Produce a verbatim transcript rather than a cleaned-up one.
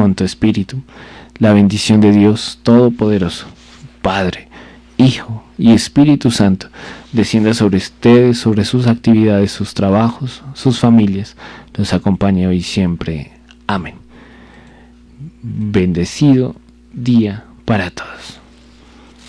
con tu espíritu. La bendición de Dios Todopoderoso, Padre, Hijo y Espíritu Santo, descienda sobre ustedes, sobre sus actividades, sus trabajos, sus familias, los acompañe hoy y siempre. Amén. Bendecido día para todos.